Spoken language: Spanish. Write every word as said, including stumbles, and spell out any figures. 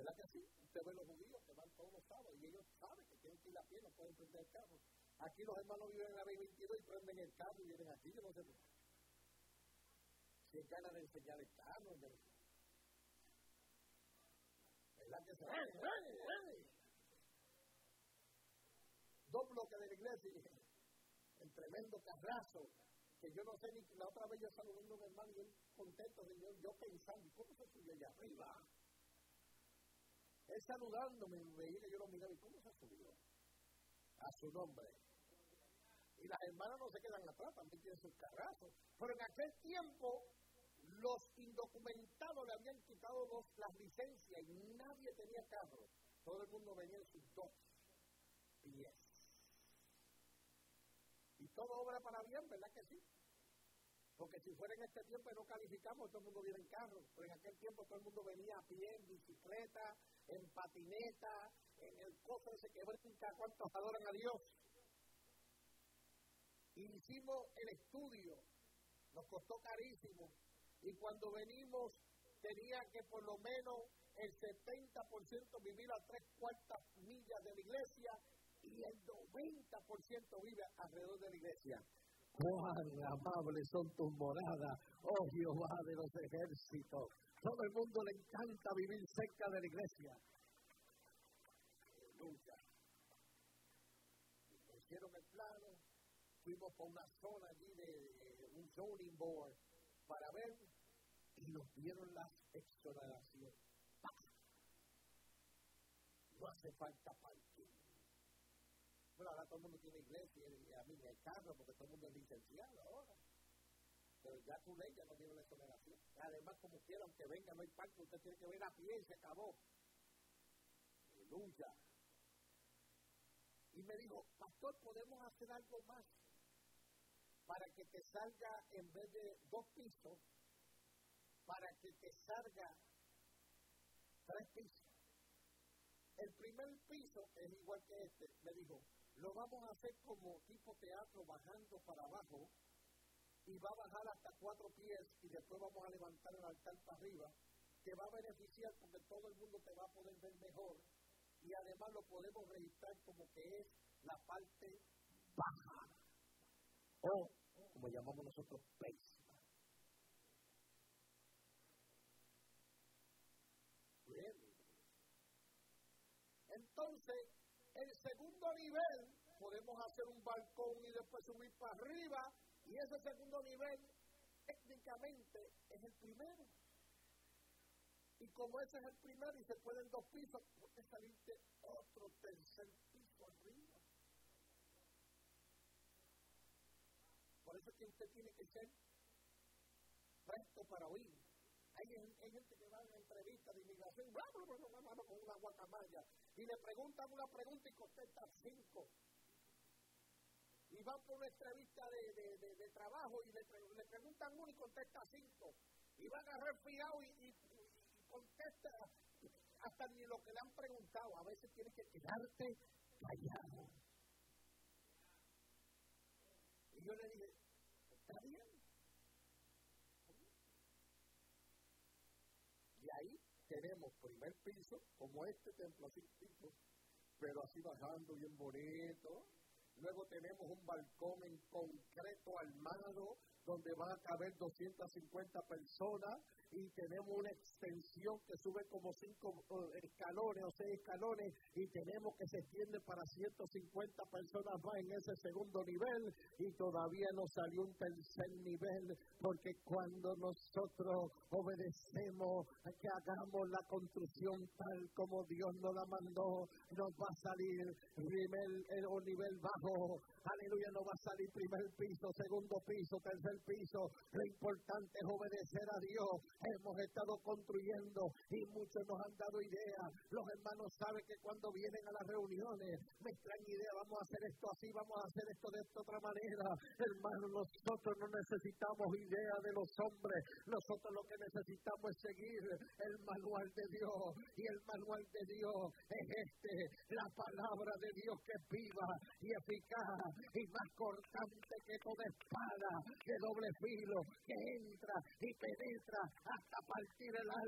¿Verdad que sí? Usted ve los judíos que van todos los sábados y ellos saben que tienen que ir a pie, no pueden prender el carro. Aquí los hermanos viven en la B veintidós y prenden el carro y vienen aquí, yo no sé por qué. Si es ganas de enseñar el carro, de... ¿verdad que sí? ¡Ey, ey, ey! Dos bloques de la iglesia, el tremendo carrazo, que yo no sé ni, la otra vez yo saludando a un hermano y él contento, yo, yo pensando, ¿cómo se subió allá arriba? Él saludándome, veía que yo lo miraba, ¿y cómo se subió? A su nombre. Y las hermanas no se quedan atrás, también tienen sus carrazos. Pero en aquel tiempo, los indocumentados le habían quitado los, las licencias y nadie tenía carro. Todo el mundo venía en sus dos pies. Y todo obra para bien, ¿verdad que sí? Porque si fuera en este tiempo y no calificamos, todo el mundo viene en carro. Pero en aquel tiempo todo el mundo venía a pie, en bicicleta, en patineta, en el coche ese que brinca, cuántos adoran a Dios. Y hicimos el estudio, nos costó carísimo. Y cuando venimos, tenía que por lo menos el setenta por ciento vivir a tres cuartas millas de la iglesia y el noventa por ciento vive alrededor de la iglesia. ¡Cuán amables son tus moradas, oh Jehová de los ejércitos! Todo el mundo le encanta vivir cerca de la iglesia. Nunca. Me hicieron el plano, fuimos por una zona allí de, de un zoning board para ver y nos dieron las exoneraciones. No hace falta parking. Bueno, ahora todo el mundo tiene iglesia y a mí hay carro porque todo el mundo es licenciado ahora. Pero ya tu ley ya no tiene la exoneración. Además, como quiera, aunque venga, no hay parque, usted tiene que venir a pie y se acabó. Aleluya. Y me dijo, pastor, ¿podemos hacer algo más para que te salga en vez de dos pisos, para que te salga tres pisos? El primer piso es igual que este, me dijo, lo vamos a hacer como tipo teatro, bajando para abajo, y va a bajar hasta cuatro pies, y después vamos a levantar el altar para arriba. Te va a beneficiar porque todo el mundo te va a poder ver mejor, y además lo podemos registrar como que es la parte baja, o como llamamos nosotros, basement. Bien. Entonces, el segundo nivel, podemos hacer un balcón y después subir para arriba, y ese segundo nivel, técnicamente, es el primero. Y como ese es el primero y se pueden dos pisos, puede salirte otro tercer piso arriba. Por eso es que usted tiene que ser presto para oír. Hay, hay gente que va a una entrevista de inmigración, bla, bla, bla, bla, bla, con una guacamaya, y le preguntan una pregunta y contesta cinco. Y va por una entrevista de, de, de, de trabajo y le, le preguntan uno y contesta cinco. Y va a agarrar fiado y, y, y, y contesta hasta ni lo que le han preguntado. A veces tienes que quedarte callado. Y yo le dije, ¿está bien? Y ahí tenemos primer piso, como este templo, así piso, pero así bajando bien bonito. Luego tenemos un balcón en concreto armado, donde van a caber doscientas cincuenta personas, y tenemos una extensión que sube como cinco escalones o seis escalones, y tenemos que se extiende para ciento cincuenta personas más en ese segundo nivel, y todavía nos salió un tercer nivel, porque cuando nosotros obedecemos a que hagamos la construcción tal como Dios nos la mandó, nos va a salir nivel eh, o nivel bajo, aleluya, nos va a salir primer piso, segundo piso, tercer piso. Lo importante es obedecer a Dios. Hemos estado construyendo y muchos nos han dado ideas. Los hermanos saben que cuando vienen a las reuniones me traen ideas, vamos a hacer esto así, vamos a hacer esto de esta otra manera. Hermanos, nosotros no necesitamos ideas de los hombres, nosotros lo que necesitamos es seguir el manual de Dios, y el manual de Dios es este, la palabra de Dios que es viva y eficaz y más cortante que toda espada de doble filo, que entra y penetra hasta partir el alma